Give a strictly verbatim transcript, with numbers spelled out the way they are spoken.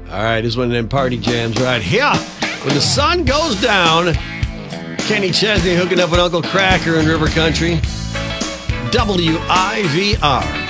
All right, this is one of them party jams right here. When the sun goes down, Kenny Chesney hooking up with Uncle Cracker in River Country. W I V R.